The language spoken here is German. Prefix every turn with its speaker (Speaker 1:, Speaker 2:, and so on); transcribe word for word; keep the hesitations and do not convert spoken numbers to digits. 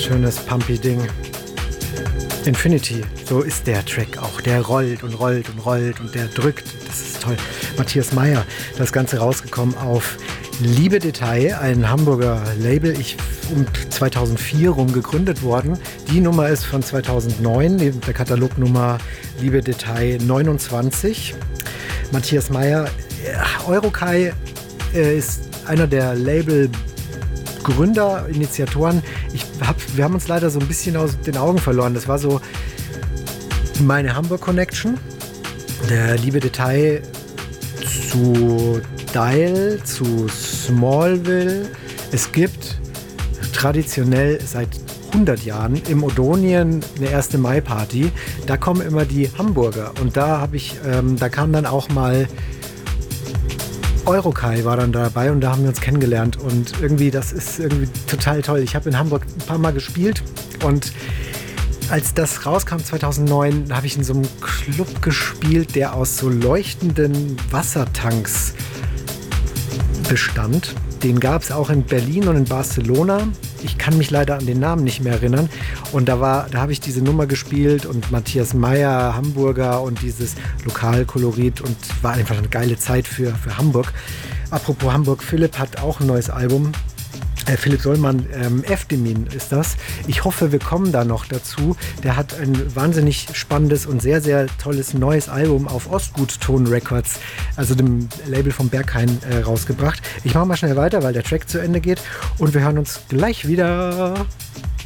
Speaker 1: Schönes Pumpy-Ding. Infinity, so ist der Track auch. Der rollt und rollt und rollt und der drückt. Das ist toll. Matthias Meyer, das Ganze rausgekommen auf Liebe Detail, ein Hamburger Label, ich um zweitausendvier rum gegründet worden. Die Nummer ist von zweitausendneun, der Katalognummer Liebe Detail neunundzwanzig. Matthias Meyer, Eurokai äh, ist einer der Label-Gründer, Initiatoren. Ich hab, wir haben uns leider so ein bisschen aus den Augen verloren. Das war so meine Hamburg-Connection. Der Liebe Detail zu Dial, zu Smallville. Es gibt traditionell seit hundert Jahren im Odonien eine erste Mai-Party. Da kommen immer die Hamburger. Und da habe ich, ähm, da kam dann auch mal Eurokai war dann dabei und da haben wir uns kennengelernt. Und irgendwie, das ist irgendwie total toll. Ich habe in Hamburg ein paar Mal gespielt und als das rauskam zweitausendneun, habe ich in so einem Club gespielt, der aus so leuchtenden Wassertanks bestand. Den gab es auch in Berlin und in Barcelona. Ich kann mich leider an den Namen nicht mehr erinnern. Und da war, da habe ich diese Nummer gespielt und Matthias Meyer, Hamburger und dieses Lokalkolorit und war einfach eine geile Zeit für, für Hamburg. Apropos Hamburg, Philipp hat auch ein neues Album. Äh, Philipp Sollmann, ähm, Efdemin ist das. Ich hoffe, wir kommen da noch dazu. Der hat ein wahnsinnig spannendes und sehr, sehr tolles neues Album auf Ostgut-Ton Records, also dem Label vom Berghain, äh, rausgebracht. Ich mache mal schnell weiter, weil der Track zu Ende geht und wir hören uns gleich wieder.